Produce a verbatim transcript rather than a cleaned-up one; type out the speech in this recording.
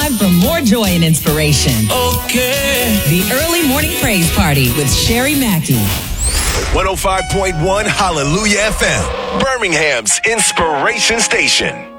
time for more joy and inspiration. Okay. The Early Morning Praise Party with Sherry Mackey. one oh five point one Hallelujah F M, Birmingham's inspiration station.